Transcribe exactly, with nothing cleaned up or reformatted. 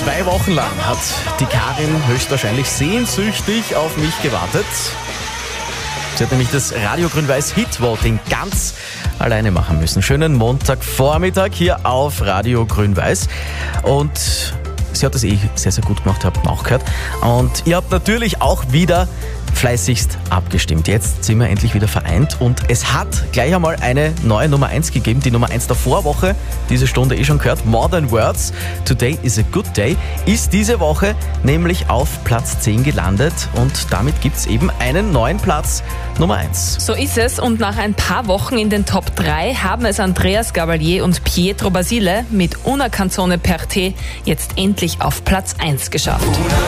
Zwei Wochen lang hat die Karin höchstwahrscheinlich sehnsüchtig auf mich gewartet. Sie hat nämlich das Radio Grün-Weiß Hit-Voting ganz alleine machen müssen. Schönen Montagvormittag hier auf Radio Grün-Weiß. Und sie hat das eh sehr, sehr gut gemacht, habt ihr auch gehört. Und ihr habt natürlich auch wieder fleißigst abgestimmt. Jetzt sind wir endlich wieder vereint und es hat gleich einmal eine neue Nummer eins gegeben, die Nummer eins der Vorwoche, diese Stunde eh schon gehört, More Than Words, Today is a Good Day, ist diese Woche nämlich auf Platz zehn gelandet und damit gibt es eben einen neuen Platz Nummer eins. So ist es und nach ein paar Wochen in den Top drei haben es Andreas Gabalier und Pietro Basile mit Una Canzone per te jetzt endlich auf Platz eins geschafft.